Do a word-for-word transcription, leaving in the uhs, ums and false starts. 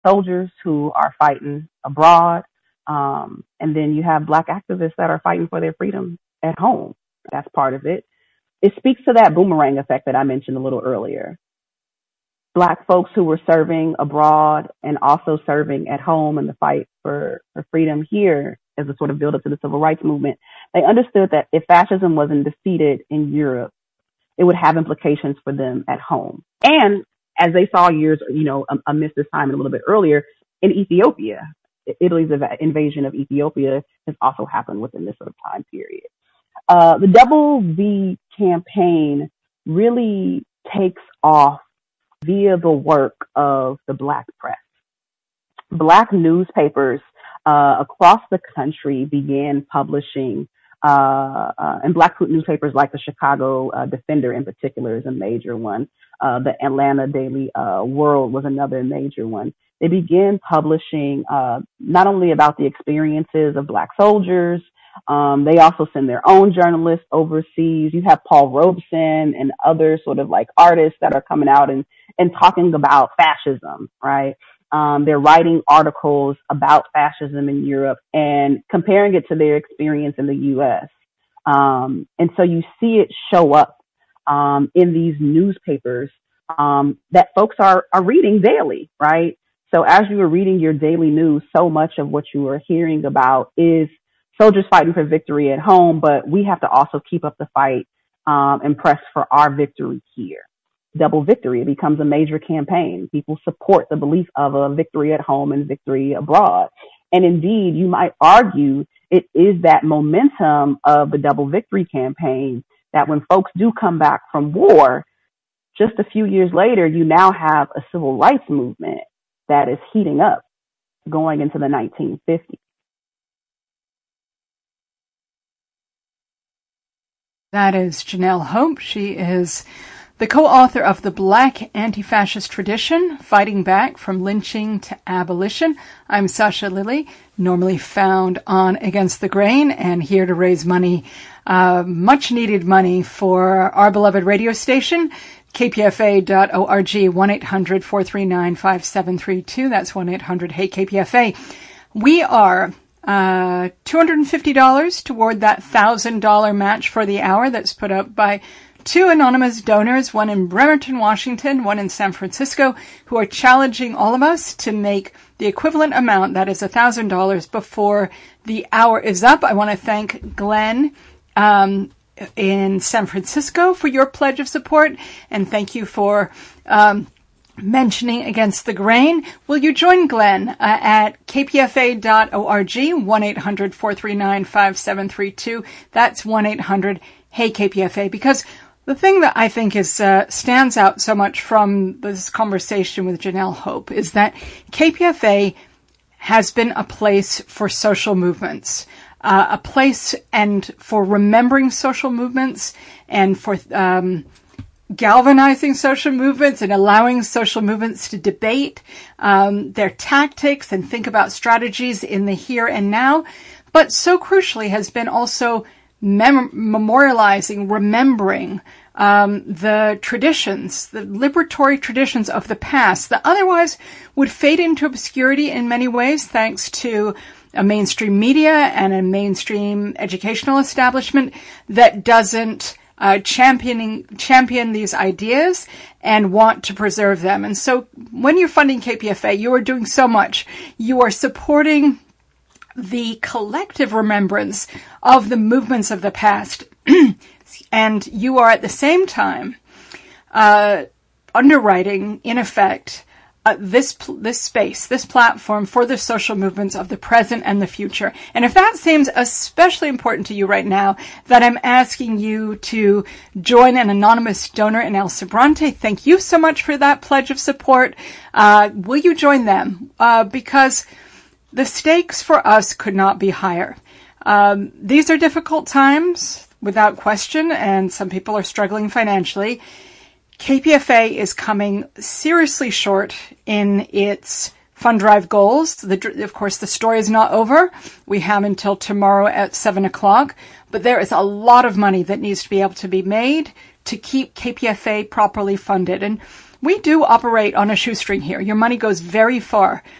soldiers who are fighting abroad. Um, and then you have Black activists that are fighting for their freedom at home. That's part of it. It speaks to that boomerang effect that I mentioned a little earlier. Black folks who were serving abroad and also serving at home in the fight for, for freedom here as a sort of build up to the civil rights movement, they understood that if fascism wasn't defeated in Europe, it would have implications for them at home. And as they saw years, you know, amidst this time and a little bit earlier, in Ethiopia, Italy's invasion of Ethiopia has also happened within this sort of time period. Uh, the Double V campaign really takes off via the work of the Black press. Black newspapers uh, across the country began publishing, uh, uh, and Black newspapers like the Chicago uh, Defender in particular is a major one. Uh, the Atlanta Daily uh, World was another major one. They began publishing uh, not only about the experiences of Black soldiers, um, they also send their own journalists overseas. You have Paul Robeson and other sort of like artists that are coming out and, and talking about fascism, right? Um, they're writing articles about fascism in Europe and comparing it to their experience in the U S. Um, and so you see it show up um, in these newspapers um, that folks are, are reading daily, right? So as you were reading your daily news, so much of what you are hearing about is soldiers fighting for victory at home, but we have to also keep up the fight um, and press for our victory here. Double victory, it becomes a major campaign. People support the belief of a victory at home and victory abroad. And indeed, you might argue it is that momentum of the double victory campaign that when folks do come back from war, just a few years later, you now have a civil rights movement that is heating up going into the nineteen fifties. That is Janelle Hope. She is the co-author of The Black Anti-Fascist Tradition, Fighting Back from Lynching to Abolition. I'm Sasha Lilly, normally found on Against the Grain and here to raise money, uh, much needed money for our beloved radio station, K P F A dot org, one eight hundred four three nine five seven three two. That's one eight hundred hey K P F A. We are Uh, two hundred fifty dollars toward that one thousand dollars match for the hour that's put up by two anonymous donors, one in Bremerton, Washington, one in San Francisco, who are challenging all of us to make the equivalent amount, that is one thousand dollars, before the hour is up. I want to thank Glenn um, in San Francisco for your pledge of support, and thank you for um mentioning Against the Grain. Will you join Glenn uh, at K P F A dot org, one eight hundred four three nine five seven three two. That's one eight hundred hey K P F A. Because the thing that I think is uh, stands out so much from this conversation with Janelle Hope is that K P F A has been a place for social movements, uh, a place and for remembering social movements and for um galvanizing social movements and allowing social movements to debate um, their tactics and think about strategies in the here and now. But so crucially has been also mem- memorializing, remembering um, the traditions, the liberatory traditions of the past that otherwise would fade into obscurity in many ways thanks to a mainstream media and a mainstream educational establishment that doesn't Uh, championing, champion these ideas and want to preserve them. And so when you're funding K P F A, you are doing so much. You are supporting the collective remembrance of the movements of the past. And you are at the same time uh, underwriting, in effect, Uh, this this space, this platform for the social movements of the present and the future. And if that seems especially important to you right now, then I'm asking you to join an anonymous donor in El Sobrante. Thank you so much for that pledge of support. Uh, will you join them? Uh, because the stakes for us could not be higher. Um, these are difficult times, without question, and some people are struggling financially. K P F A is coming seriously short in its fund drive goals. The, of course, the story is not over. We have until tomorrow at seven o'clock, but there is a lot of money that needs to be able to be made to keep K P F A properly funded. And we do operate on a shoestring here. Your money goes very far